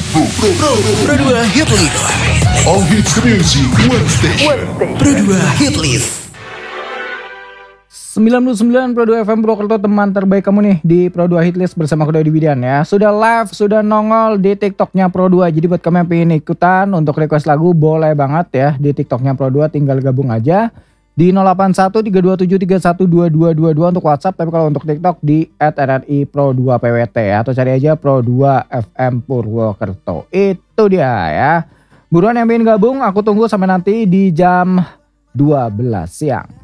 Pro 2 Hit List. All Hits Music One Station. Pro 2 Hit List. 99 Pro 2 FM Purwokerto, teman terbaik kamu nih di Pro 2 Hit List bersama aku Dodi Bidan ya. Sudah live, sudah nongol di TikToknya Pro 2. Jadi buat kamu yang pengen ikutan untuk request lagu boleh banget ya di TikToknya Pro 2, tinggal gabung aja di 081327312222 untuk WhatsApp. Tapi kalau untuk TikTok di @RRI Pro 2 PWT ya, atau cari aja Pro 2 FM Purwokerto. Itu dia ya. Buruan yang pengen gabung, aku tunggu sampai nanti di jam 12 siang.